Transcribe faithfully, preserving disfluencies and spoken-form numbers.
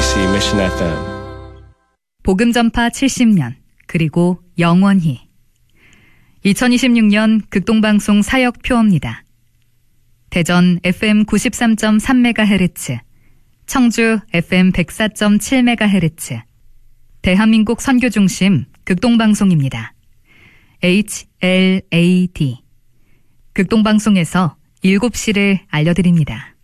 케이비씨 Mission 에프엠. 복음 전파 칠십 년, 그리고 영원히. 이천이십육 년 극동방송 사역 표어입니다. 대전 에프엠 구십삼 점 삼 메가헤르츠, 청주 에프엠 백사 점 칠 메가헤르츠, 대한민국 선교중심 극동방송입니다. 에이치 엘 에이 디. 극동방송에서 일곱 시를 알려드립니다.